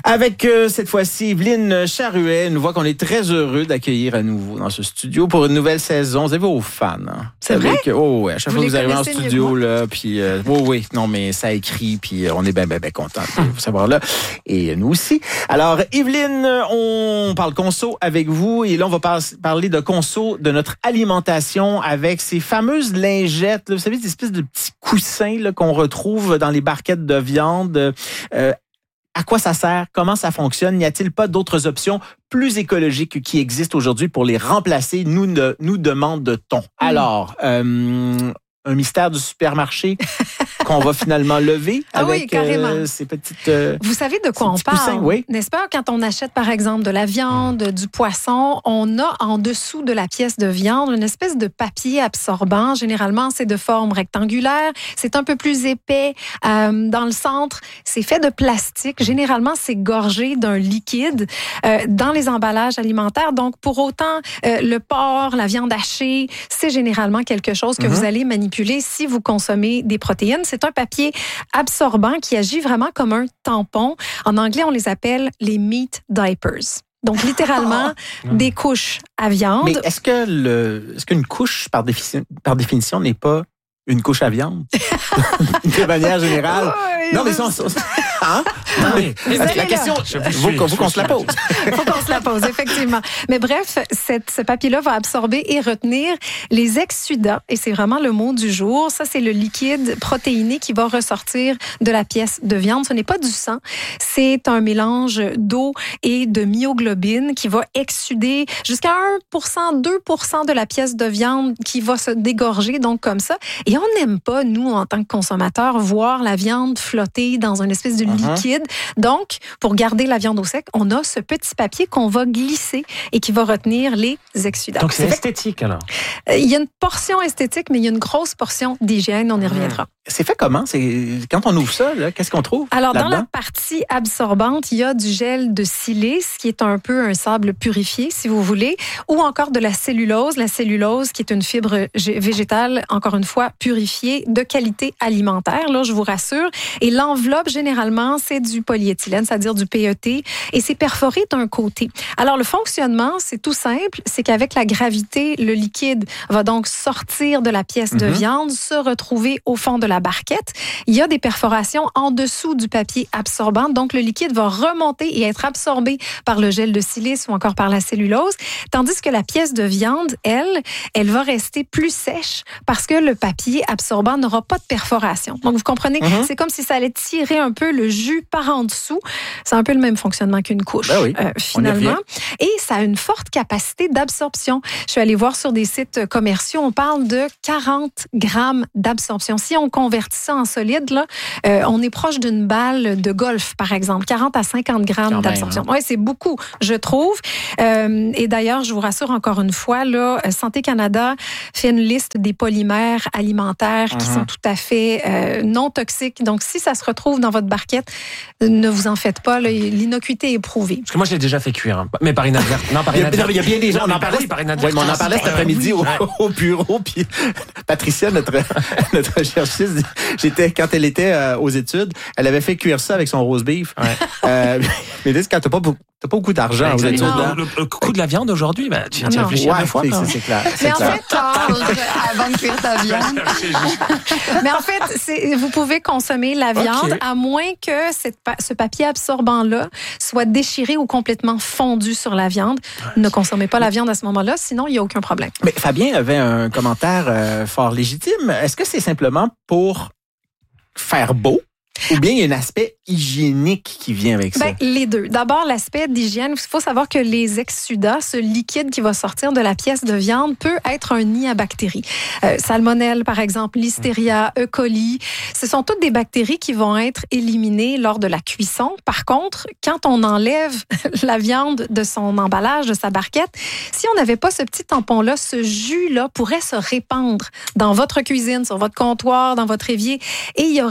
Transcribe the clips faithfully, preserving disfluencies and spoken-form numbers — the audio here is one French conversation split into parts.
Avec euh, cette fois-ci Evelyne Charuet, une voix qu'on est très heureux d'accueillir à nouveau dans ce studio pour une nouvelle saison. Vous avez vos fans. Hein? C'est vrai? Que, oh, ouais, à chaque vous fois que vous arrivez en connaissez studio, là, puis euh, oh, oui, non, mais ça écrit, puis euh, on est bien, bien, bien contents de vous savoir là. Et nous aussi. Alors, Evelyne, on parle conso avec vous et là, on va par- parler de conso, de notre alimentation avec ces fameuses lingettes, là, vous savez, des espèces de petits coussins là, qu'on retrouve dans les barquettes de viande. Euh, À quoi ça sert? Comment ça fonctionne? N'y a-t-il pas d'autres options plus écologiques qui existent aujourd'hui pour les remplacer? Nous, ne, nous demande-t-on. Mmh. Alors, euh, un mystère du supermarché qu'on va finalement lever ah avec oui, carrément. Euh, ces petites... Euh, Vous savez de quoi on parle, poussins, oui. N'est-ce pas? Quand on achète, par exemple, de la viande, mmh. du poisson, on a en dessous de la pièce de viande une espèce de papier absorbant. Généralement, c'est de forme rectangulaire. C'est un peu plus épais. Euh, dans le centre, c'est fait de plastique. Généralement, c'est gorgé d'un liquide euh, dans les emballages alimentaires. Donc, pour autant, euh, le porc, la viande hachée, c'est généralement quelque chose que mmh. vous allez manipuler si vous consommez des protéines. C'est un papier absorbant qui agit vraiment comme un tampon. En anglais, on les appelle les meat diapers. Donc, littéralement, des couches à viande. Mais est-ce que le, est-ce qu'une couche, par définition, par définition, n'est pas une couche à viande? De manière générale. Oui, non, mais ça, ça, hein? Non, mais, la question, il faut, faut, faut qu'on se la pose. Il faut qu'on se la pose, effectivement. Mais bref, cette, ce papier-là va absorber et retenir les exsudats. Et c'est vraiment le mot du jour. Ça, c'est le liquide protéiné qui va ressortir de la pièce de viande. Ce n'est pas du sang. C'est un mélange d'eau et de myoglobine qui va exsuder jusqu'à un pour cent, deux pour cent de la pièce de viande qui va se dégorger, donc comme ça. Et on n'aime pas, nous, en tant que consommateurs, voir la viande flotter dans une espèce de uh-huh. liquide. Donc, pour garder la viande au sec, on a ce petit papier qu'on va glisser et qui va retenir les exsudats. Donc, c'est esthétique, alors? Il y a une portion esthétique, mais il y a une grosse portion d'hygiène. On y reviendra. C'est fait comment? C'est... Quand on ouvre ça, là, qu'est-ce qu'on trouve? Alors, là-dedans? Dans la partie absorbante, il y a du gel de silice, qui est un peu un sable purifié, si vous voulez, ou encore de la cellulose. La cellulose, qui est une fibre végétale, encore une fois, purifiée, de qualité alimentaire, là, je vous rassure. Et l'enveloppe, généralement, c'est du polyéthylène, c'est-à-dire du P E T, et c'est perforé d'un côté. Alors, le fonctionnement, c'est tout simple, c'est qu'avec la gravité, le liquide va donc sortir de la pièce de mm-hmm. viande, se retrouver au fond de la barquette. Il y a des perforations en dessous du papier absorbant, donc le liquide va remonter et être absorbé par le gel de silice ou encore par la cellulose, tandis que la pièce de viande, elle, elle va rester plus sèche parce que le papier absorbant n'aura pas de perforation. Donc, vous comprenez, mm-hmm. c'est comme si ça allait tirer un peu le jus par en dessous. C'est un peu le même fonctionnement qu'une couche, ben oui, euh, finalement. Et ça a une forte capacité d'absorption. Je suis allée voir sur des sites commerciaux, on parle de quarante grammes d'absorption. Si on convertit ça en solide, là, euh, on est proche d'une balle de golf, par exemple. quarante à cinquante grammes d'absorption. Oui, c'est beaucoup, je trouve. Euh, et d'ailleurs, je vous rassure encore une fois, là, Santé Canada fait une liste des polymères alimentaires qui uh-huh. sont tout à fait euh, non toxiques. Donc, si ça se retrouve dans votre barquette, ne vous en faites pas. Là, l'innocuité est prouvée. Parce que moi, je l'ai déjà fait cuire. Hein. Mais par inadvertance. Non, par inadvertance. Il y a bien des gens. On en parlait, oui, par inadvertance. Oui, mais on en parlait cet après-midi au, au bureau. Puis Patricia, notre, notre chercheuse, j'étais, quand elle était euh, aux études, elle avait fait cuire ça avec son roast beef. Ouais. Euh, mais dis, quand t'as pas beaucoup, t'as pas beaucoup d'argent aux études. Le, le, le coût de la viande aujourd'hui, ben, tu viens d'y réfléchir ouais, deux fois. C'est, c'est clair. C'est mais clair. en fait, avant de cuire ta viande. Mais en fait, c'est, vous pouvez consommer la viande okay. à moins que cette, ce papier absorbant-là soit déchiré ou complètement fondu sur la viande. Ouais. Ne consommez pas la viande à ce moment-là, sinon il n'y a aucun problème. Mais Fabien avait un commentaire euh, fort légitime. Est-ce que c'est simplement pour faire beau? Ou bien il y a un aspect hygiénique qui vient avec ça? Ben, les deux. D'abord, l'aspect d'hygiène. Il faut savoir que les exsudats, ce liquide qui va sortir de la pièce de viande, peut être un nid à bactéries. Euh, salmonelle, par exemple, listeria, E. coli. Ce sont toutes des bactéries qui vont être éliminées lors de la cuisson. Par contre, quand on enlève la viande de son emballage, de sa barquette, si on n'avait pas ce petit tampon-là, ce jus-là pourrait se répandre dans votre cuisine, sur votre comptoir, dans votre évier, et il y aurait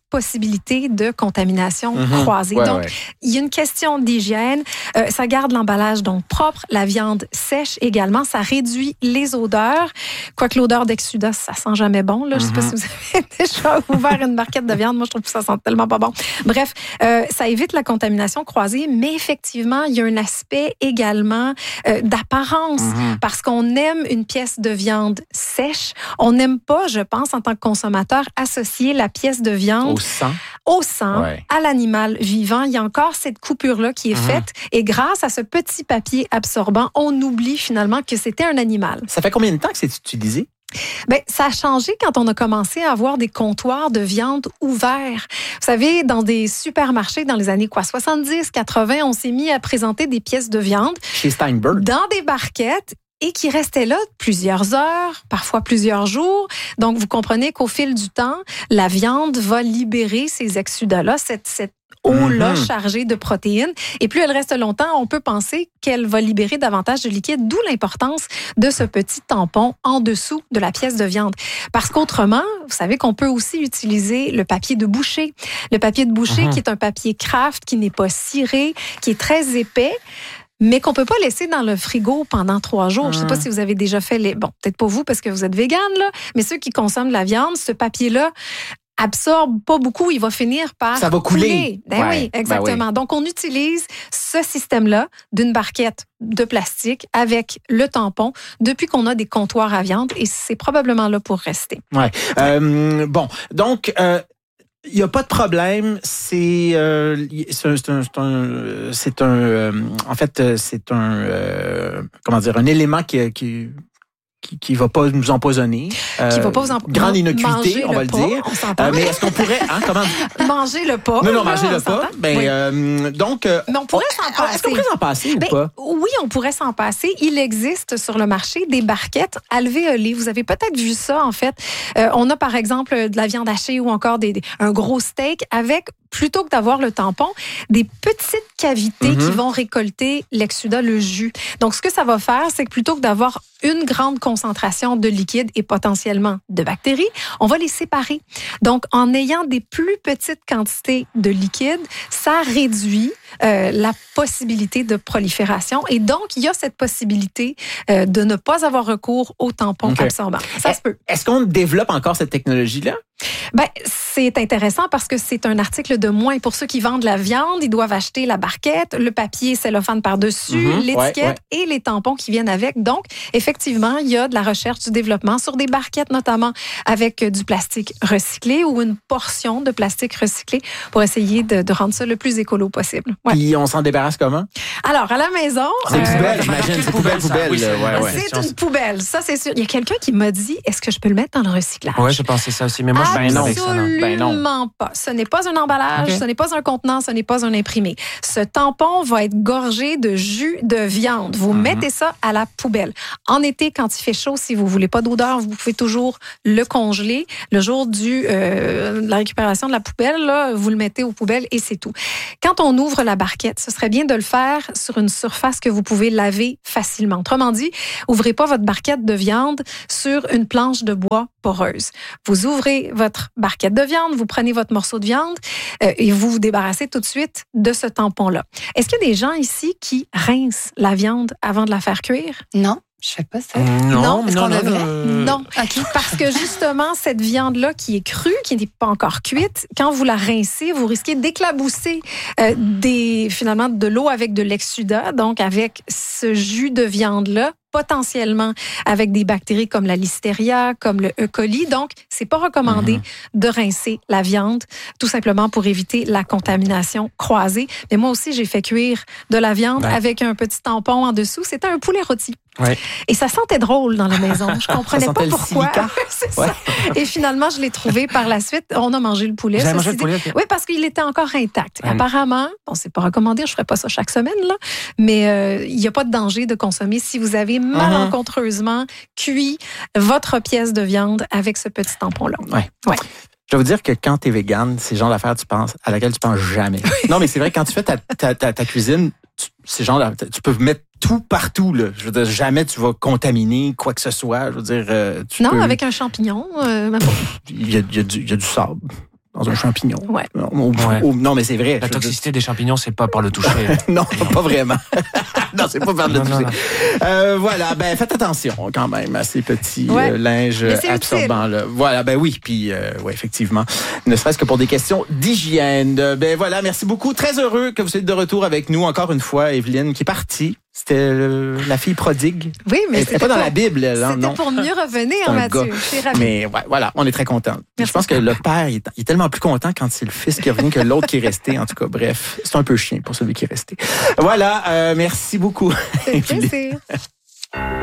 possibilité de contamination mm-hmm. croisée. Ouais, donc, ouais. il y a une question d'hygiène. Euh, ça garde l'emballage donc propre. La viande sèche également. Ça réduit les odeurs. Quoique l'odeur d'exsudat, ça sent jamais bon. Là. Je ne sais mm-hmm. pas si vous avez déjà ouvert une barquette de viande. Moi, je trouve que ça sent tellement pas bon. Bref, euh, ça évite la contamination croisée, mais effectivement, il y a un aspect également euh, d'apparence mm-hmm. parce qu'on aime une pièce de viande sèche. On n'aime pas, je pense, en tant que consommateur, associer la pièce de viande au sang, au sang ouais. à l'animal vivant. Il y a encore cette coupure-là qui est mm-hmm. faite et grâce à ce petit papier absorbant, on oublie finalement que c'était un animal. Ça fait combien de temps que c'est utilisé? Ben, ça a changé quand on a commencé à avoir des comptoirs de viande ouverts. Vous savez, dans des supermarchés, dans les années quoi, soixante-dix, quatre-vingts, on s'est mis à présenter des pièces de viande. Chez Steinberg. Dans des barquettes. Et qui restaient là plusieurs heures, parfois plusieurs jours. Donc, vous comprenez qu'au fil du temps, la viande va libérer ces exsudats-là, cette, cette eau-là mm-hmm. chargée de protéines. Et plus elle reste longtemps, on peut penser qu'elle va libérer davantage de liquide, d'où l'importance de ce petit tampon en dessous de la pièce de viande. Parce qu'autrement, vous savez qu'on peut aussi utiliser le papier de boucher. Le papier de boucher mm-hmm. qui est un papier Kraft, qui n'est pas ciré, qui est très épais, mais qu'on peut pas laisser dans le frigo pendant trois jours. Mmh. Je sais pas si vous avez déjà fait les... Bon, peut-être pas vous parce que vous êtes végane, là, mais ceux qui consomment de la viande, ce papier-là absorbe pas beaucoup, il va finir par ça va couler. couler. Ben ouais, oui, exactement. Ben oui. Donc, on utilise ce système-là d'une barquette de plastique avec le tampon depuis qu'on a des comptoirs à viande et c'est probablement là pour rester. Ouais. Euh, bon, donc... Euh... Il n'y a pas de problème. C'est, euh, c'est un, c'est un, c'est un, c'est un euh, en fait, c'est un, euh, comment dire, un élément qui, qui, qui, qui va pas nous empoisonner. Euh, qui va pas vous empoisonner. Grande innocuité, on va le pas, dire. On s'entend. Euh, mais est-ce qu'on pourrait, hein, comment? Manger le pas. Non, non, manger le pas. Ben, oui. euh, donc. Euh, mais on pourrait on, s'en passer. Est-ce qu'on pourrait s'en passer ben, ou pas? Oui, on pourrait s'en passer. Il existe sur le marché des barquettes alvéolées. Vous avez peut-être vu ça, en fait. Euh, on a, par exemple, de la viande hachée ou encore des, des, un gros steak avec, plutôt que d'avoir le tampon, des petites cavités mm-hmm. qui vont récolter l'exsudat, le jus. Donc, ce que ça va faire, c'est que plutôt que d'avoir une grande concentration de liquide et potentiellement de bactéries, on va les séparer. Donc, en ayant des plus petites quantités de liquide, ça réduit euh, la possibilité de prolifération. Et donc, il y a cette possibilité euh, de ne pas avoir recours au tampon okay. absorbant. Ça se peut. Est-ce qu'on développe encore cette technologie-là? Ben, c'est intéressant parce que c'est un article de moins. Pour ceux qui vendent la viande, ils doivent acheter la barquette, le papier cellophane par-dessus, mm-hmm, l'étiquette ouais, ouais. et les tampons qui viennent avec. Donc, effectivement, il y a de la recherche, du développement sur des barquettes, notamment avec du plastique recyclé ou une portion de plastique recyclé pour essayer de, de rendre ça le plus écolo possible. Ouais. Puis, on s'en débarrasse comment? Alors, à la maison... C'est une euh, poubelle, j'imagine. C'est une poubelle, poubelle. Oui, c'est ouais, ouais. c'est une poubelle, ça, c'est sûr. Il y a quelqu'un qui m'a dit, est-ce que je peux le mettre dans le recyclage? Oui, je pensais ça aussi, mais moi, ben non. Absolument ben non. pas. Ce n'est pas un emballage, okay. ce n'est pas un contenant, ce n'est pas un imprimé. Ce tampon va être gorgé de jus de viande. Vous mm-hmm. mettez ça à la poubelle. En été, quand il fait chaud, si vous voulez pas d'odeur, vous pouvez toujours le congeler. Le jour du, euh, de la récupération de la poubelle, là, vous le mettez aux poubelles et c'est tout. Quand on ouvre la barquette, ce serait bien de le faire sur une surface que vous pouvez laver facilement. Autrement dit, ouvrez pas votre barquette de viande sur une planche de bois poreuse. Vous ouvrez votre barquette de viande, vous prenez votre morceau de viande euh, et vous vous débarrassez tout de suite de ce tampon-là. Est-ce qu'il y a des gens ici qui rincent la viande avant de la faire cuire? Non. Je fais pas ça. Non, non, est-ce non, qu'on non, devrait? Euh... non. Okay. Parce que justement, cette viande-là qui est crue, qui n'est pas encore cuite, quand vous la rincez, vous risquez d'éclabousser euh, des, finalement de l'eau avec de l'exsudat, donc avec ce jus de viande-là, potentiellement avec des bactéries comme la listeria, comme le E. coli. Donc, c'est pas recommandé mm-hmm. de rincer la viande, tout simplement pour éviter la contamination croisée. Mais moi aussi, j'ai fait cuire de la viande ouais. avec un petit tampon en dessous. C'était un poulet rôti. Ouais. Et ça sentait drôle dans la maison. Je comprenais pas pourquoi. C'est ouais. ça. Et finalement, je l'ai trouvé par la suite. On a mangé le poulet. Vous avez mangé le poulet? Oui, parce qu'il était encore intact. Hum. Apparemment, bon, c'est pas recommandé, je ferais pas ça chaque semaine, là, mais euh, il n'y a pas de danger de consommer si vous avez malencontreusement cuit votre pièce de viande avec ce petit tampon-là. Ouais. Ouais. Je dois vous dire que quand tu es végane, c'est le genre d'affaire tu penses, à laquelle tu penses jamais. Non, mais c'est vrai, quand tu fais ta, ta, ta, ta cuisine, tu, c'est genre, tu peux mettre tout partout. Là. Je veux dire, jamais tu vas contaminer quoi que ce soit. Je veux dire, euh, tu non, peux... avec un champignon. Euh, il, y a, il, y a du, il y a du sable. dans un champignon. Ouais. Au- Ouais. au- non, mais c'est vrai. La Je- toxicité des champignons, c'est pas par le toucher. non, pas vraiment. non, c'est pas par le Non, non, toucher. non. Euh, voilà, ben faites attention quand même à ces petits Ouais. euh, linges Mais c'est absorbants là. Voilà, ben oui, puis euh, ouais, effectivement, ne serait-ce que pour des questions d'hygiène. Euh, Ben voilà, merci beaucoup. Très heureux que vous soyez de retour avec nous encore une fois, Evelyne, qui est partie. C'était euh, la fille prodigue. Oui, mais Elle c'était était pas dans pour- la Bible, elle, hein, C'était non. pour mieux revenir, C'est un Mathieu. gars. Je suis ravie. Mais ouais, voilà, on est très contents. Puis Merci Je pense que le père, il est, il est tellement plus content quand c'est le fils qui revient que l'autre qui est resté. En tout cas, bref, c'est un peu chien pour celui qui est resté. Voilà, euh, merci beaucoup. C'est un plaisir.